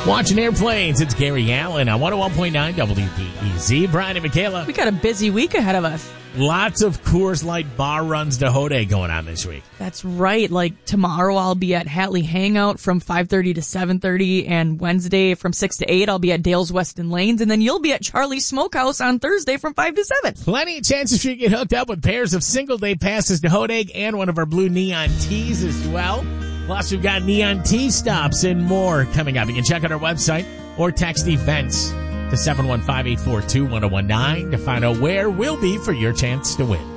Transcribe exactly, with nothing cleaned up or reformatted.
Watching airplanes, it's Gary Allen on one oh one point nine W B E Z. Brian and Michaela. We got a busy week ahead of us. Lots of Coors Light bar runs to Hode going on this week. That's right. Like tomorrow I'll be at Hatley Hangout from five thirty to seven thirty, and Wednesday from six to eight I'll be at Dale's Weston Lanes, and then you'll be at Charlie's Smokehouse on Thursday from five to seven. Plenty of chances for you to get hooked up with pairs of single-day passes to Hode and one of our blue neon tees as well. Plus, we've got neon tea stops and more coming up. You can check out our website or text events to seven one five, eight four two, one oh one nine to find out where we'll be for your chance to win.